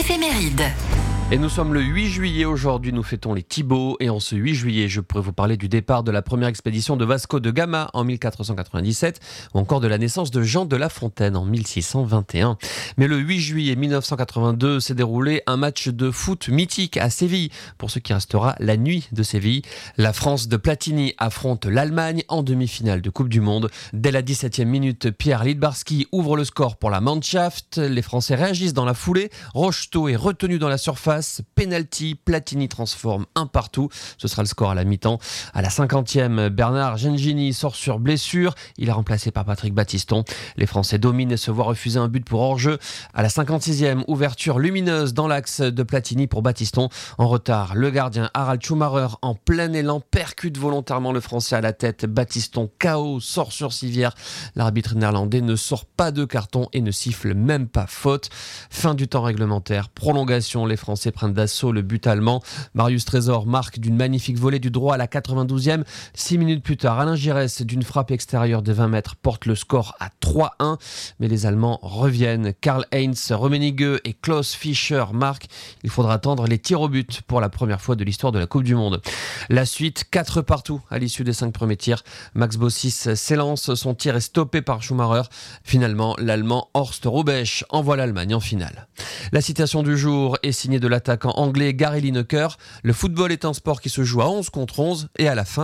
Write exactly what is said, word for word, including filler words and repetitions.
Éphéméride. Et nous sommes le huit juillet aujourd'hui, nous fêtons les Thibauts et en ce huit juillet, je pourrais vous parler du départ de la première expédition de Vasco de Gama en mille quatre cent quatre-vingt-dix-sept ou encore de la naissance de Jean de La Fontaine en mille six cent vingt et un. Mais le huit juillet mille neuf cent quatre-vingt-deux s'est déroulé un match de foot mythique à Séville, pour ce qui restera la nuit de Séville. La France de Platini affronte l'Allemagne en demi-finale de Coupe du Monde. Dès la dix-septième minute, Pierre Littbarski ouvre le score pour la Mannschaft. Les Français réagissent dans la foulée. Rocheteau est retenu dans la surface. Penalty, Platini transforme un partout. Ce sera le score à la mi-temps. À la cinquantième, Bernard Gengini sort sur blessure. Il est remplacé par Patrick Battiston. Les Français dominent et se voient refuser un but pour hors-jeu. À la cinquante-sixième, ouverture lumineuse dans l'axe de Platini pour Battiston. En retard, le gardien Harald Schumacher, en plein élan, percute volontairement le Français à la tête. Battiston, K O, sort sur civière. L'arbitre néerlandais ne sort pas de carton et ne siffle même pas faute. Fin du temps réglementaire. Prolongation, les Français prennent d'assaut le but allemand. Marius Trésor marque d'une magnifique volée du droit à la quatre-vingt-douzième. Six minutes plus tard, Alain Giresse, d'une frappe extérieure de vingt mètres, porte le score à trois un. Mais les Allemands reviennent. Karl-Heinz Rummenigge et Klaus Fischer marquent. Il faudra attendre les tirs au but pour la première fois de l'histoire de la Coupe du Monde. La suite, quatre partout à l'issue des cinq premiers tirs. Max Bossis s'élance, son tir est stoppé par Schumacher. Finalement, l'Allemand Horst Hrubesch envoie l'Allemagne en finale. La citation du jour est signée de l'attaquant anglais Gary Lineker. Le football est un sport qui se joue à onze contre onze et à la fin,